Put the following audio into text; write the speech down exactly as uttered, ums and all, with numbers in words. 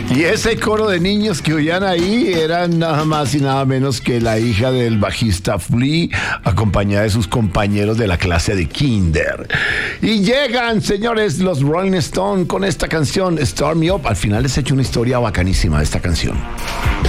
Y ese coro de niños que oían ahí eran nada más y nada menos que la hija del bajista Flea, acompañada de sus compañeros de la clase de kinder. Y llegan, señores, los Rolling Stones con esta canción, Start Me Up. Al final les he hecho una historia bacanísima de esta canción.